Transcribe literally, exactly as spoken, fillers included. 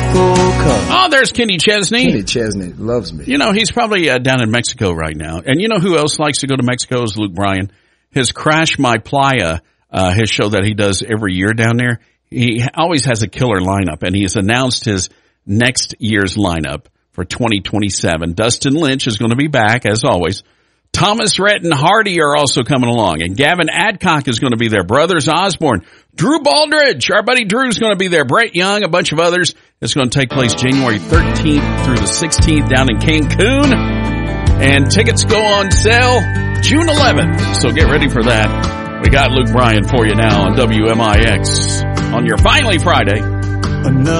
Michael Cole. Oh, there's Kenny Chesney. Kenny Chesney loves me. You know, he's probably uh, down in Mexico right now. And you know who else likes to go to Mexico is Luke Bryan. His Crash My Playa, uh, his show that he does every year down there, he always has a killer lineup, and he has announced his next year's lineup for twenty twenty-seven. Dustin Lynch is going to be back, as always. Thomas Rhett and Hardy are also coming along, and Gavin Adcock is going to be there. Brothers Osborne. Drew Baldridge, our buddy Drew's going to be there. Brett Young, a bunch of others. It's going to take place January thirteenth through the sixteenth down in Cancun. And tickets go on sale June eleventh. So get ready for that. We got Luke Bryan for you now on W M I X on your Finally Friday. Another